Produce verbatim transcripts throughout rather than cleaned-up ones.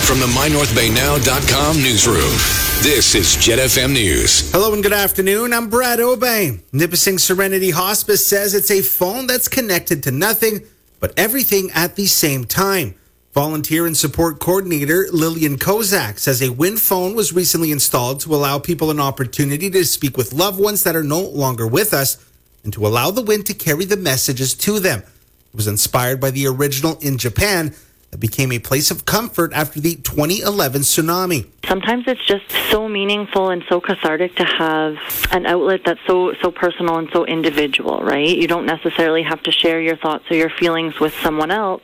From the my north bay now dot com newsroom, this is Jet F M News. Hello and good afternoon. I'm Brad Obey. Nipissing Serenity Hospice says it's a phone that's connected to nothing but everything at the same time. Volunteer and support coordinator Lillian Kozak says a Win phone was recently installed to allow people an opportunity to speak with loved ones that are no longer with us and to allow the Win to carry the messages to them. It was inspired by the original in Japan that became a place of comfort after the twenty eleven tsunami. Sometimes it's just so meaningful and so cathartic to have an outlet that's so so personal and so individual, right? You don't necessarily have to share your thoughts or your feelings with someone else,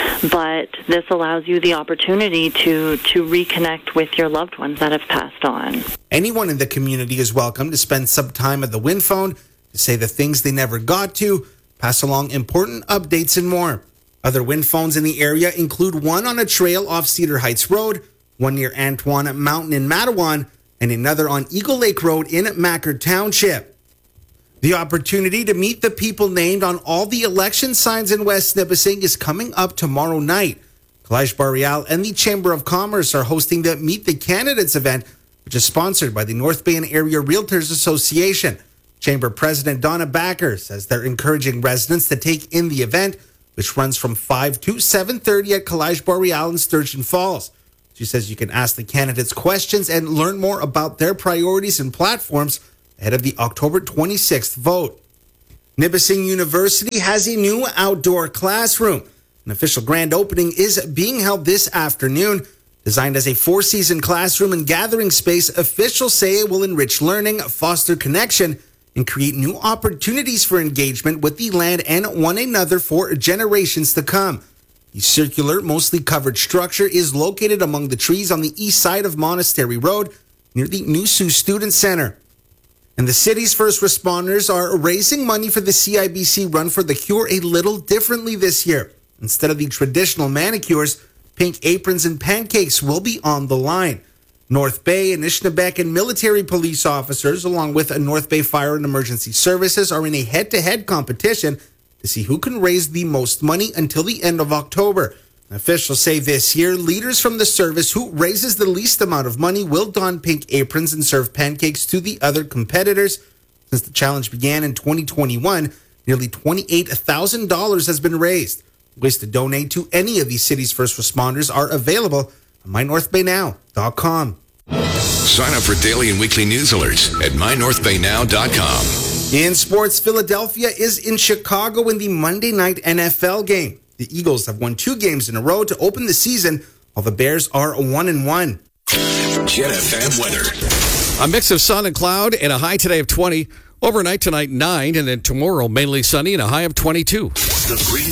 but this allows you the opportunity to, to reconnect with your loved ones that have passed on. Anyone in the community is welcome to spend some time at the Win phone to say the things they never got to, pass along important updates and more. Other Win phones in the area include one on a trail off Cedar Heights Road, one near Antoine Mountain in Matawan, and another on Eagle Lake Road in Mackert Township. The opportunity to meet the people named on all the election signs in West Nipissing is coming up tomorrow night. Collège Boreal and the Chamber of Commerce are hosting the Meet the Candidates event, which is sponsored by the North Bay and Area Realtors Association. Chamber President Donna Backer says they're encouraging residents to take in the event, which runs from five to seven thirty at Collège Boreal in Sturgeon Falls. She says you can ask the candidates questions and learn more about their priorities and platforms ahead of the October twenty-sixth vote. Nipissing University has a new outdoor classroom. An official grand opening is being held this afternoon. Designed as a four-season classroom and gathering space, officials say it will enrich learning, foster connection, and create new opportunities for engagement with the land and one another for generations to come. The circular, mostly covered structure is located among the trees on the east side of Monastery Road near the New Sioux Student Center. And the city's first responders are raising money for the C I B C Run for the Cure a little differently this year. Instead of the traditional manicures, pink aprons and pancakes will be on the line. North Bay, Anishinaabeg, and military police officers, along with North Bay Fire and Emergency Services, are in a head-to-head competition to see who can raise the most money until the end of October. Officials say this year, leaders from the service who raises the least amount of money will don pink aprons and serve pancakes to the other competitors. Since the challenge began in twenty twenty-one, nearly twenty-eight thousand dollars has been raised. Ways to donate to any of these city's first responders are available on my north bay now dot com. Sign up for daily and weekly news alerts at my north bay now dot com. In sports, Philadelphia is in Chicago in the Monday night N F L game. The Eagles have won two games in a row to open the season, while the Bears are one and one. Jet F M weather. A mix of sun and cloud and a high today of twenty. Overnight tonight, nine, and then tomorrow mainly sunny and a high of twenty-two. The green